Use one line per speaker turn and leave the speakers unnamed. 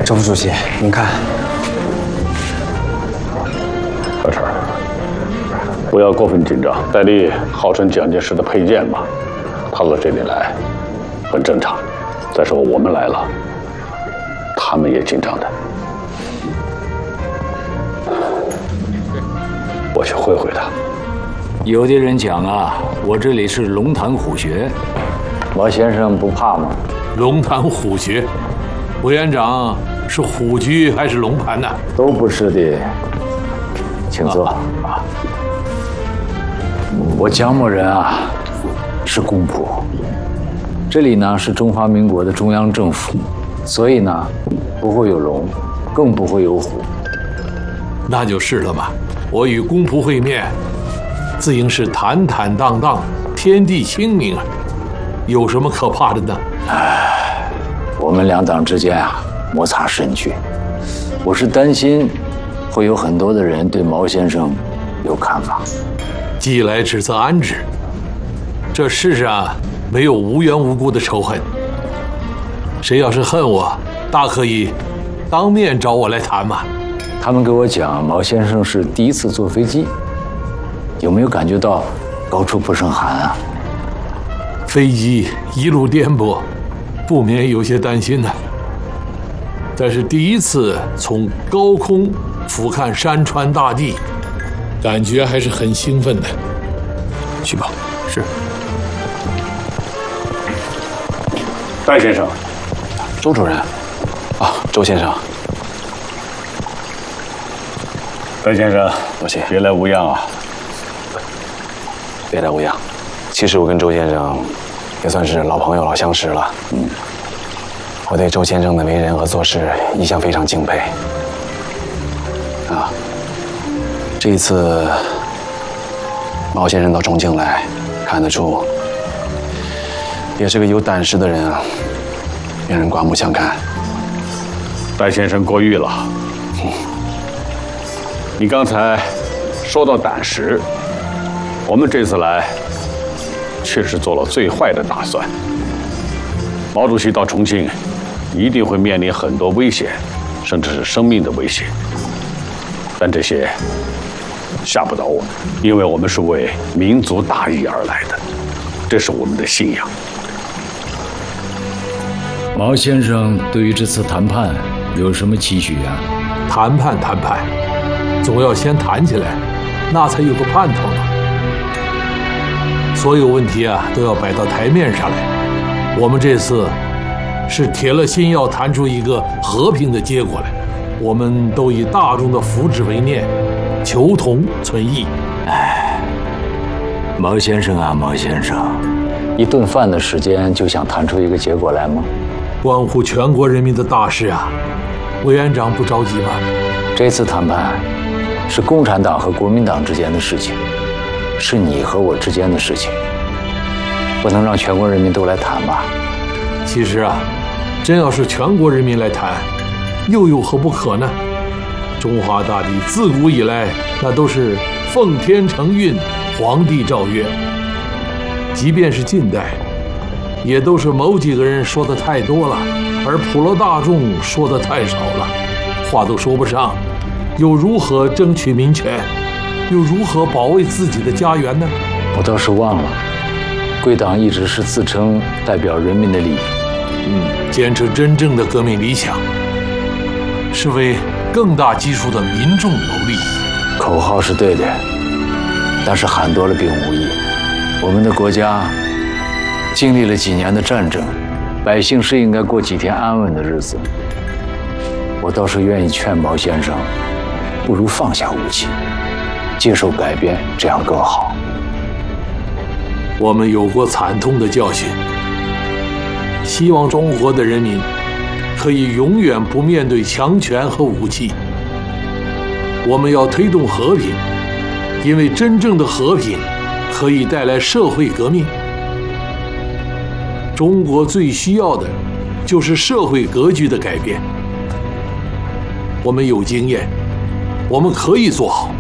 周副主席，您看，
小陈，不要过分紧张。戴笠号称蒋介石的配件嘛，他到这里来，很正常。再说我们来了，他们也紧张的。我去会会他。
有的人讲啊，我这里是龙潭虎穴，毛先生不怕吗？
龙潭虎穴，委员长是虎居还是龙盘呢？
都不是的，请坐啊。我蒋某人啊，是公仆，这里呢是中华民国的中央政府，所以呢不会有龙，更不会有虎。
那就是了嘛。我与公仆会面，自应是坦坦荡荡，天地清明啊，有什么可怕的呢？
我们两党之间啊，摩擦甚剧。我是担心，会有很多的人对毛先生有看法。
既来之则安之。这世上没有无缘无故的仇恨。谁要是恨我，大可以当面找我来谈嘛。
他们给我讲，毛先生是第一次坐飞机，有没有感觉到高处不胜寒啊？
飞机一路颠簸，不免有些担心呢。但是第一次从高空俯瞰山川大地，感觉还是很兴奋的。去吧。是。
戴先生，
周主任，啊，周先生。
戴先生，
多谢，
别来无恙啊。
别来无恙。其实我跟周先生也算是老朋友、老相识了。我对周先生的为人和做事一向非常敬佩。啊，这一次毛先生到重庆来，看得出也是个有胆识的人啊，令人刮目相看。
戴先生过誉了。你刚才说到胆识，我们这次来确实做了最坏的打算。毛主席到重庆一定会面临很多危险，甚至是生命的危险，但这些吓不倒我们，因为我们是为民族大义而来的，这是我们的信仰。
毛先生对于这次谈判有什么期许啊？
谈判，总要先谈起来，那才有个盼头呢。所有问题啊，都要摆到台面上来。我们这次是铁了心要谈出一个和平的结果来。我们都以大众的福祉为念，求同存异。
毛先生啊，毛先生，一顿饭的时间就想谈出一个结果来吗？
关乎全国人民的大事啊，委员长不着急吗？
这次谈判是共产党和国民党之间的事情，是你和我之间的事情，不能让全国人民都来谈吧？
其实啊，真要是全国人民来谈，又有何不可呢？中华大地自古以来，那都是奉天承运，皇帝诏曰。即便是近代，也都是某几个人说的太多了，而普罗大众说的太少了，话都说不上，又如何争取民权？又如何保卫自己的家园呢？
我倒是忘了，贵党一直是自称代表人民的利益。
坚持真正的革命理想，是为更大基数的民众谋利。
口号是对的，但是喊多了并无益。我们的国家经历了几年的战争，百姓是应该过几天安稳的日子。我倒是愿意劝毛先生，不如放下武器，接受改变，这样更好。
我们有过惨痛的教训，希望中国的人民可以永远不面对强权和武器。我们要推动和平，因为真正的和平可以带来社会革命。中国最需要的就是社会格局的改变。我们有经验，我们可以做好。